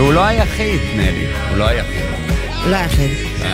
והוא לא היחיד, נלי, הוא לא היחיד. לא היחיד.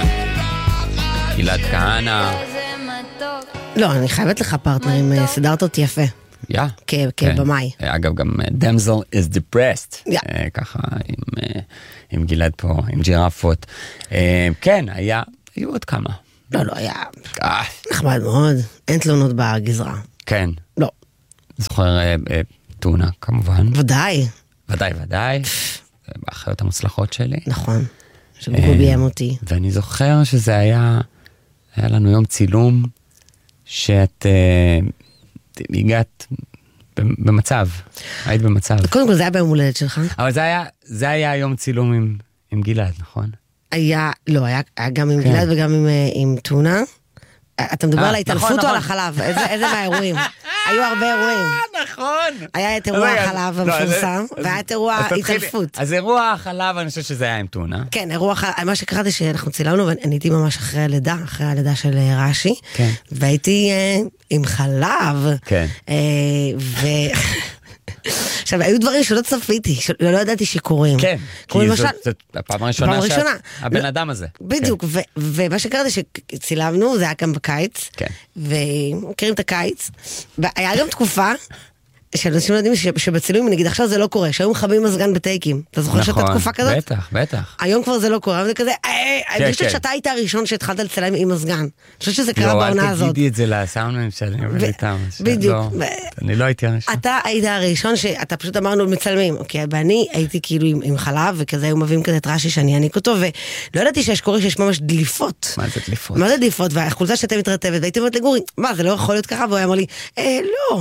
גלעד כהנא. לא, אני חייבת לך פרטנרים, סדרת אותי יפה. כבמאי. אגב, גם Damsel is depressed. ככה, עם גלעד פה, עם ג'ירפות. כן, היו עוד כמה. לא, היה נחמד מאוד. אין תלונות בגזרה. כן. לא. זוכר טונה, כמובן. ודאי. ודאי. באחיות המוצלחות שלי. נכון. שגוגו ביים אותי. ואני זוכר שזה היה לנו יום צילום, שאת הגעת במצב. היית במצב. קודם כל זה היה ביום הולדת שלך. אבל זה היה יום צילום עם גלעד, נכון? היה גם עם גלעד וגם עם טונה. אתה מדבר על ההתעלפות או על החלב? איזה מהאירועים? היו הרבה אירועים. נכון. היה את אירוע החלב המפורסם, והיה את אירוע התעלפות. אז אירוע החלב, אני חושב שזה היה עם טונה. כן, אירוע החלב, מה שקראתי שאנחנו צילמנו, ואני הייתי ממש אחרי הלידה של רש"י, והייתי עם חלב. כן. עכשיו, היו דברים שלא צפיתי, לא ידעתי שקורים. כן, כי זאת הפעם הראשונה שהבן אדם הזה. בדיוק, ומה שקראתי שצילמנו, זה היה גם בקיץ, כן. ומכירים את הקיץ, והיה גם תקופה, שאנשים יודעים שבצילומים, נגיד עכשיו זה לא קורה, שהיו מחבים מזגן בטייקים. אתה זוכר שאתה תקופה כזאת? בטח. היום כבר זה לא קורה, אבל זה כזה, אני חושבת שאתה היית הראשון שהתחלת לצלם עם מזגן. אני חושבת שזה קרה בעונה הזאת. לא, אל תגידי את זה לסאונדרים שאני עובד איתם. בדיוק. אני לא הייתי הראשון. אתה היית הראשון שאתה פשוט אמרנו מצלמים, אוקיי, ואני הייתי כאילו עם חלב, וכזה היו מביאים כזה את רש"י שאני אעניק אותו, ולא ידעתי שיש קורה שיש ממש דליפות. מה זה דליפות? מה זה דליפות? והחולצה שאתה מתרטבת, והייתי אומרת לגורי, מה, זה לא יכול להיות ככה? והוא היה אמר לי, לא.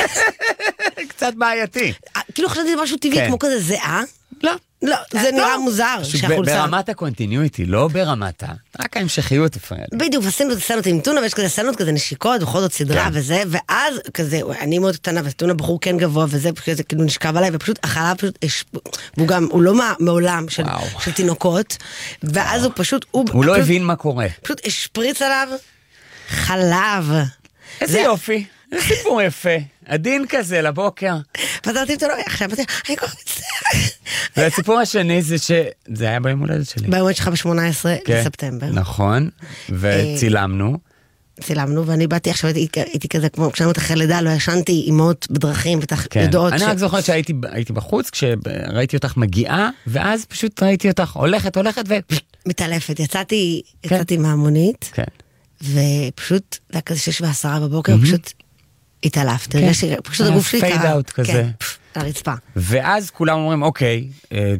קצת בעייתי. כאילו חשבתי זה משהו טבעי, כמו כזה זהה. לא, זה נראה מוזר. ברמת הקונטיניויטי, לא ברמת רק ההמשכיות הפרעת. בדיוק, עשינו את הסצנות עם טונה, ויש כזה סצנות כזה נשיקות, בכל זאת סדרה וזה, ואז כזה, אני מאוד קטנה, וטונה בחור כן גבוה, וזה כאילו נשכב עליי, ופשוט החלב פשוט, הוא לא מעולם של תינוקות, ואז הוא פשוט, הוא לא הבין מה קורה. פשוט השפריץ עליו חלב. איזה יופי. זה סיפור יפה, עדין כזה לבוקר. פתרתי אותו, עכשיו אני כל כך מצטער. והסיפור השני זה שזה היה ביום הולדת שלי. ביום הולדת שלך ב-18 לספטמבר. נכון, וצילמנו. ואני באתי עכשיו, הייתי כזה כמו כשאנו אחרי לידה, לא ישנתי אימות בדרכים יודעות. אני רק זוכרת שהייתי בחוץ, כשראיתי אותך מגיעה, ואז פשוט ראיתי אותך הולכת מתעלפת, יצאתי מהמונית. כן. ופשוט, זה היה כזה 6:10 בבוקר, פשוט התעלפתי, פשוט הגוף שלי פייד אאוט כזה. על הרצפה. ואז כולם אומרים, אוקיי,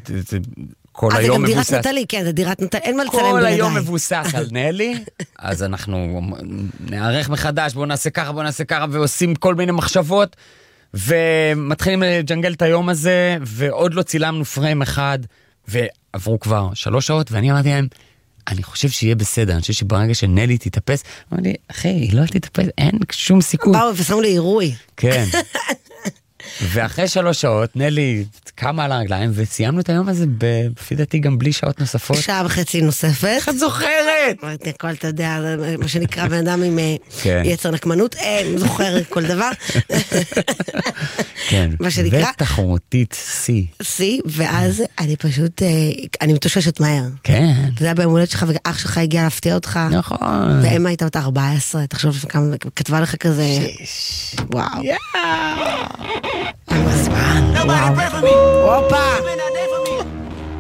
כל היום מבוסס. זה גם דירת נטלי, כן, זה דירת נטלי, אין מה לצלם בלעדיי. כל היום מבוסס על נלי, אז אנחנו נערך מחדש, בואו נעשה ככה, ועושים כל מיני מחשבות, ומתחילים לג'נגל את היום הזה, ועוד לא צילמנו פריים אחד, ועברו כבר 3 שעות, ואני אמרתי להם, אני חושב שיהיה בסדר, אני חושב שברגע שנלי תתאפס, אמרתי לי, אחי, היא לא תתאפס, אין שום סיכוי. באו ושמו לי עירוי. כן. ואחרי 3 שעות, נלי קמה על הרגליים, וסיימנו את היום הזה, לפי דעתי גם בלי שעות נוספות. 1.5 שעה נוספת. איך את זוכרת? הכל, אתה יודע, מה שנקרא בן אדם עם יצר נקמנות, זוכר כל דבר. כן, מה שנקרא. ותחרותית C, ואז אני פשוט, אני מתוששת מהר. כן. זה היה ביום הולדת שלך, ואח שלך הגיע להפתיע אותך. נכון. ואמא הייתה אותה 14, תחשוב כמה, כתבה לך כזה, וואו. יאה. וואו. הופה.